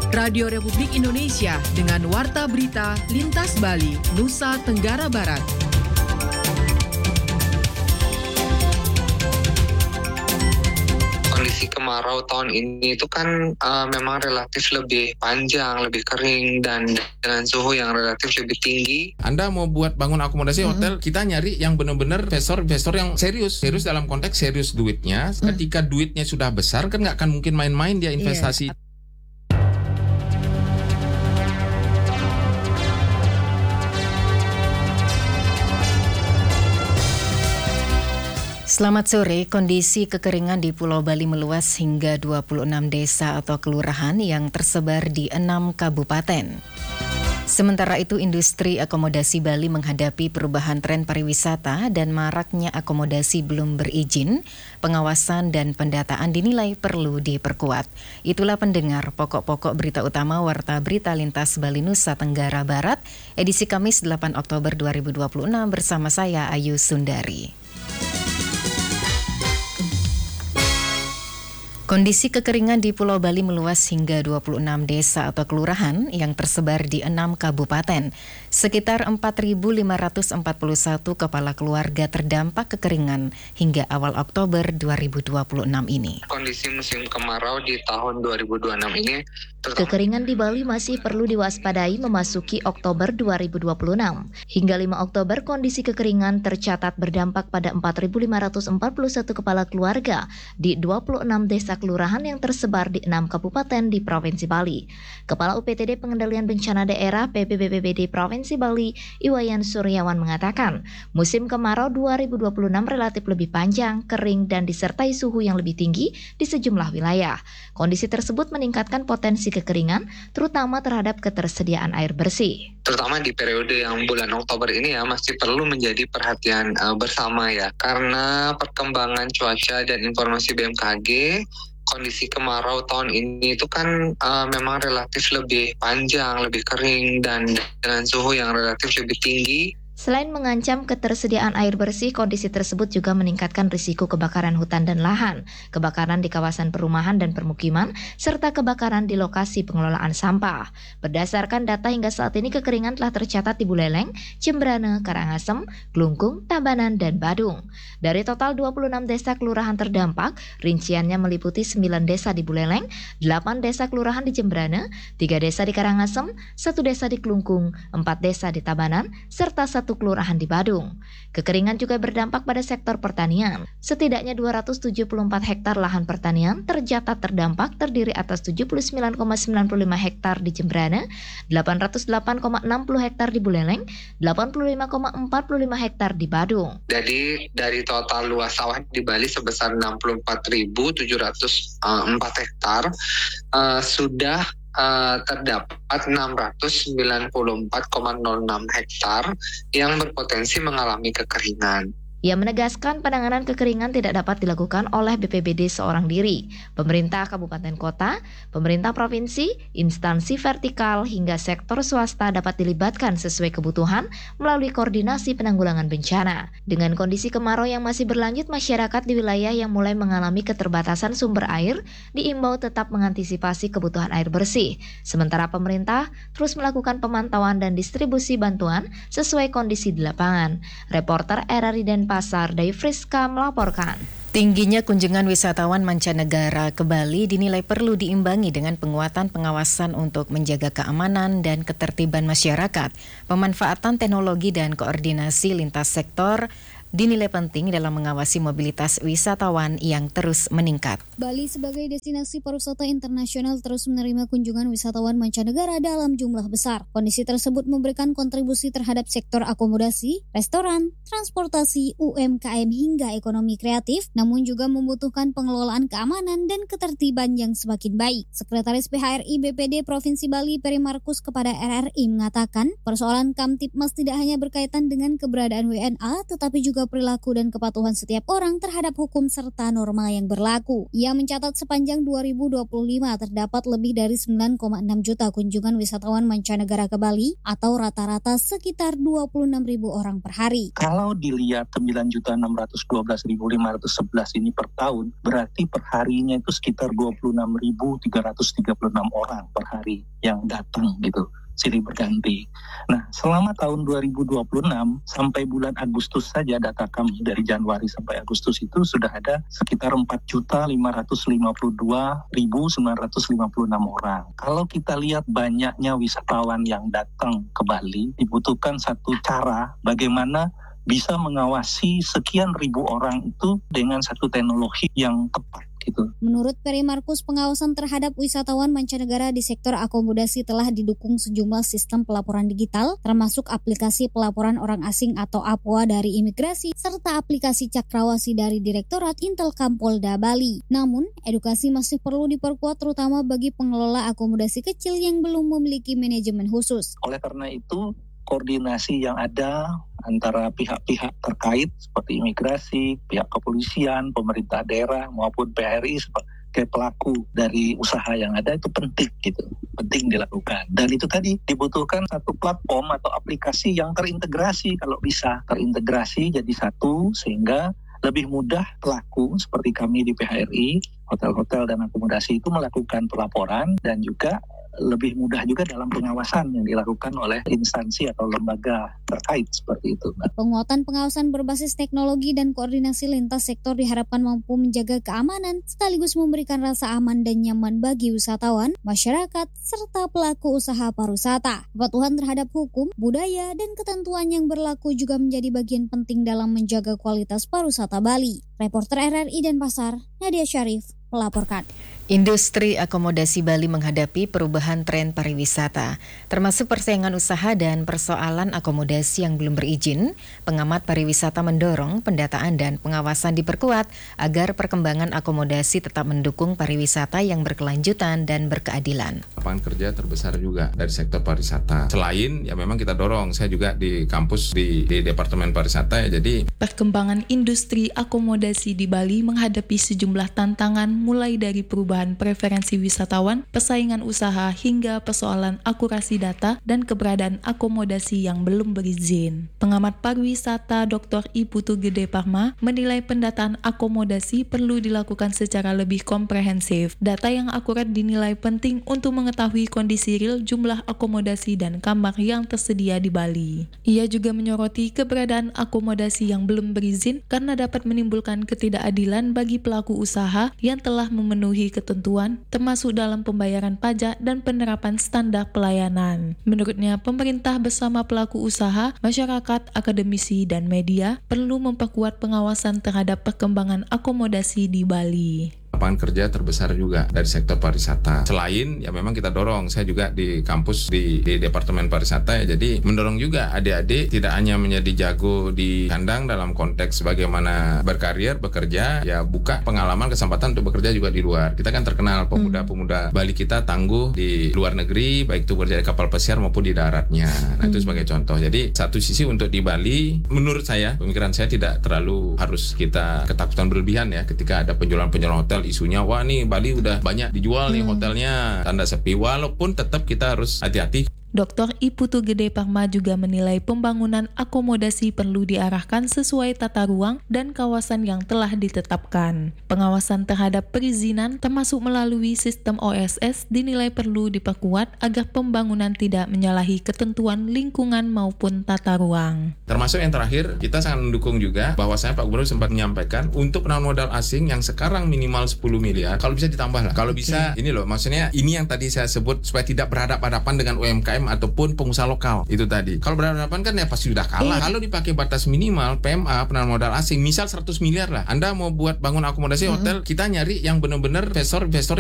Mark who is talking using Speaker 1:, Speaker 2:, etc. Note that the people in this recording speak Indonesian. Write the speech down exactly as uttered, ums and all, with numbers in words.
Speaker 1: Radio Republik Indonesia dengan Warta Berita Lintas Bali, Nusa Tenggara Barat.
Speaker 2: Kondisi kemarau tahun ini itu kan uh, memang relatif lebih panjang, lebih kering, dan dengan suhu yang relatif lebih tinggi.
Speaker 3: Anda mau buat bangun akomodasi mm-hmm. hotel, kita nyari yang benar-benar investor-investor yang serius. Serius dalam konteks serius duitnya. Mm. Ketika duitnya sudah besar, kan nggak akan mungkin main-main dia investasi. Yeah.
Speaker 4: Selamat sore, kondisi kekeringan di Pulau Bali meluas hingga dua puluh enam desa atau kelurahan yang tersebar di enam kabupaten. Sementara itu, industri akomodasi Bali menghadapi perubahan tren pariwisata dan maraknya akomodasi belum berizin, pengawasan dan pendataan dinilai perlu diperkuat. Itulah pendengar pokok-pokok berita utama Warta Berita Lintas Bali Nusa Tenggara Barat, edisi Kamis delapan Oktober dua ribu dua puluh enam bersama saya Ayu Sundari. Kondisi kekeringan di Pulau Bali meluas hingga dua puluh enam desa atau kelurahan yang tersebar di enam kabupaten. Sekitar empat ribu lima ratus empat puluh satu kepala keluarga terdampak kekeringan hingga awal Oktober dua ribu dua puluh enam ini.
Speaker 2: Kondisi musim kemarau di tahun dua ribu dua puluh enam ini terutama...
Speaker 5: Kekeringan di Bali masih perlu diwaspadai memasuki Oktober dua ribu dua puluh enam. Hingga lima Oktober kondisi kekeringan tercatat berdampak pada empat ribu lima ratus empat puluh satu kepala keluarga di dua puluh enam desa kelurahan yang tersebar di enam kabupaten di Provinsi Bali. Kepala U P T D Pengendalian Bencana Daerah P P B P B D Provinsi Bali, Iwayan Suryawan mengatakan, musim kemarau dua ribu dua puluh enam relatif lebih panjang, kering, dan disertai suhu yang lebih tinggi di sejumlah wilayah. Kondisi tersebut meningkatkan potensi kekeringan, terutama terhadap ketersediaan air bersih.
Speaker 2: Terutama di periode yang bulan Oktober ini ya, masih perlu menjadi perhatian uh, bersama ya, karena perkembangan cuaca dan informasi B M K G, kondisi kemarau tahun ini itu kan uh, memang relatif lebih panjang, lebih kering, dan dengan suhu yang relatif lebih tinggi.
Speaker 5: Selain mengancam ketersediaan air bersih, kondisi tersebut juga meningkatkan risiko kebakaran hutan dan lahan, kebakaran di kawasan perumahan dan permukiman, serta kebakaran di lokasi pengelolaan sampah. Berdasarkan data hingga saat ini, kekeringan telah tercatat di Buleleng, Jembrana, Karangasem, Glungkung, Tabanan, dan Badung. Dari total dua puluh enam desa kelurahan terdampak, rinciannya meliputi sembilan desa di Buleleng, delapan desa kelurahan di Jembrana, tiga desa di Karangasem, satu desa di Glungkung, empat desa di Tabanan, serta satu kelurahan di Badung. Kekeringan juga berdampak pada sektor pertanian. Setidaknya dua ratus tujuh puluh empat hektar lahan pertanian tercatat terdampak, terdiri atas tujuh puluh sembilan koma sembilan puluh lima hektar di Jembrana, delapan ratus delapan koma enam puluh hektar di Buleleng, delapan puluh lima koma empat puluh lima hektar di Badung.
Speaker 2: Jadi dari total luas sawah di Bali sebesar enam puluh empat ribu tujuh ratus empat hektar, uh, sudah Uh, terdapat enam ratus sembilan puluh empat koma nol enam hektar yang berpotensi mengalami kekeringan.
Speaker 5: Ia menegaskan penanganan kekeringan tidak dapat dilakukan oleh B P B D seorang diri. Pemerintah kabupaten kota, pemerintah provinsi, instansi vertikal hingga sektor swasta dapat dilibatkan sesuai kebutuhan melalui koordinasi penanggulangan bencana. Dengan kondisi kemarau yang masih berlanjut, masyarakat di wilayah yang mulai mengalami keterbatasan sumber air diimbau tetap mengantisipasi kebutuhan air bersih. Sementara pemerintah terus melakukan pemantauan dan distribusi bantuan sesuai kondisi di lapangan. Reporter R R I dan Pasar Dai Friska melaporkan.
Speaker 4: Tingginya kunjungan wisatawan mancanegara ke Bali dinilai perlu diimbangi dengan penguatan pengawasan untuk menjaga keamanan dan ketertiban masyarakat. Pemanfaatan teknologi dan koordinasi lintas sektor dinilai penting dalam mengawasi mobilitas wisatawan yang terus meningkat.
Speaker 6: Bali sebagai destinasi pariwisata internasional terus menerima kunjungan wisatawan mancanegara dalam jumlah besar. Kondisi tersebut memberikan kontribusi terhadap sektor akomodasi, restoran, transportasi, U M K M hingga ekonomi kreatif, namun juga membutuhkan pengelolaan keamanan dan ketertiban yang semakin baik. Sekretaris P H R I B P D Provinsi Bali Peri Markus kepada R R I mengatakan, persoalan Kamtipmas tidak hanya berkaitan dengan keberadaan W N A, tetapi juga juga perilaku dan kepatuhan setiap orang terhadap hukum serta norma yang berlaku. Ia mencatat sepanjang dua ribu dua puluh lima terdapat lebih dari sembilan koma enam juta kunjungan wisatawan mancanegara ke Bali atau rata-rata sekitar dua puluh enam ribu orang per hari.
Speaker 7: Kalau dilihat sembilan juta enam ratus dua belas ribu lima ratus sebelas ini per tahun, berarti per harinya itu sekitar dua puluh enam ribu tiga ratus tiga puluh enam orang per hari yang datang gitu, silih berganti. Nah, selama tahun dua ribu dua puluh enam sampai bulan Agustus saja, data kami dari Januari sampai Agustus itu sudah ada sekitar empat juta lima ratus lima puluh dua ribu sembilan ratus lima puluh enam orang. Kalau kita lihat banyaknya wisatawan yang datang ke Bali, dibutuhkan satu cara bagaimana bisa mengawasi sekian ribu orang itu dengan satu teknologi yang tepat. Gitu.
Speaker 6: Menurut Peri Markus, pengawasan terhadap wisatawan mancanegara di sektor akomodasi telah didukung sejumlah sistem pelaporan digital, termasuk aplikasi pelaporan orang asing atau A P O A dari imigrasi, serta aplikasi cakrawasi dari Direktorat Intelkam Polda Bali. Namun, edukasi masih perlu diperkuat terutama bagi pengelola akomodasi kecil yang belum memiliki manajemen khusus.
Speaker 7: Oleh karena itu, koordinasi yang ada antara pihak-pihak terkait seperti imigrasi, pihak kepolisian, pemerintah daerah maupun P R I sebagai pelaku dari usaha yang ada itu penting gitu, penting dilakukan. Dan itu tadi dibutuhkan satu platform atau aplikasi yang terintegrasi, kalau bisa terintegrasi jadi satu sehingga lebih mudah pelaku seperti kami di P H R I, hotel-hotel dan akomodasi itu melakukan pelaporan dan juga lebih mudah juga dalam pengawasan yang dilakukan oleh instansi atau lembaga terkait seperti itu.
Speaker 6: Penguatan pengawasan berbasis teknologi dan koordinasi lintas sektor diharapkan mampu menjaga keamanan sekaligus memberikan rasa aman dan nyaman bagi wisatawan, masyarakat, serta pelaku usaha pariwisata. Kepatuhan terhadap hukum, budaya, dan ketentuan yang berlaku juga menjadi bagian penting dalam menjaga kualitas pariwisata Bali. Reporter R R I Denpasar, Nadia Syarif, melaporkan.
Speaker 4: Industri akomodasi Bali menghadapi perubahan tren pariwisata, termasuk persaingan usaha dan persoalan akomodasi yang belum berizin. Pengamat pariwisata mendorong pendataan dan pengawasan diperkuat agar perkembangan akomodasi tetap mendukung pariwisata yang berkelanjutan dan berkeadilan.
Speaker 3: Lapangan kerja terbesar juga dari sektor pariwisata. Selain ya memang kita dorong, saya juga di kampus di, di Departemen Pariwisata ya, jadi
Speaker 8: perkembangan industri akomodasi di Bali menghadapi sejumlah tantangan mulai dari perubahan preferensi wisatawan, persaingan usaha, hingga persoalan akurasi data dan keberadaan akomodasi yang belum berizin. Pengamat pariwisata Doktor I Putu Gede Parma menilai pendataan akomodasi perlu dilakukan secara lebih komprehensif. Data yang akurat dinilai penting untuk mengetahui kondisi real jumlah akomodasi dan kamar yang tersedia di Bali. Ia juga menyoroti keberadaan akomodasi yang belum berizin karena dapat menimbulkan ketidakadilan bagi pelaku usaha yang telah memenuhi ketentuan, termasuk dalam pembayaran pajak dan penerapan standar pelayanan. Menurutnya, pemerintah bersama pelaku usaha, masyarakat, akademisi, dan media perlu memperkuat pengawasan terhadap perkembangan akomodasi di Bali.
Speaker 3: Lapangan kerja terbesar juga dari sektor pariwisata. Selain ya memang kita dorong, saya juga di kampus di, di Departemen Pariwisata ya, jadi mendorong juga adik-adik tidak hanya menjadi jago di kandang dalam konteks bagaimana berkarir, bekerja, ya buka pengalaman, kesempatan untuk bekerja juga di luar. Kita kan terkenal pemuda-pemuda Bali kita tangguh di luar negeri, baik itu kerja di kapal pesiar maupun di daratnya. Nah itu sebagai contoh. Jadi satu sisi untuk di Bali, menurut saya, pemikiran saya tidak terlalu harus kita ketakutan berlebihan ya ketika ada penjualan-penjualan hotel, isunya wah nih Bali udah banyak dijual nih hotelnya, tanda sepi, walaupun tetap kita harus hati-hati.
Speaker 8: Doktor I Putu Gede Parma juga menilai pembangunan akomodasi perlu diarahkan sesuai tata ruang dan kawasan yang telah ditetapkan. Pengawasan terhadap perizinan termasuk melalui sistem O S S dinilai perlu diperkuat agar pembangunan tidak menyalahi ketentuan lingkungan maupun tata ruang.
Speaker 3: Termasuk yang terakhir, kita sangat mendukung juga bahwasanya Pak Gubernur sempat menyampaikan untuk penanaman modal asing yang sekarang minimal sepuluh miliar, kalau bisa ditambah lah. Kalau bisa, ini loh, maksudnya ini yang tadi saya sebut supaya tidak berhadapan-hadapan dengan U M K M ataupun pengusaha lokal itu tadi. Kalau berhadapan kan ya pasti sudah kalah. Eh. Kalau dipakai batas minimal P M A penanaman modal asing misal seratus miliar lah. Anda mau buat bangun akomodasi mm-hmm. hotel, kita nyari yang benar-benar investor-investor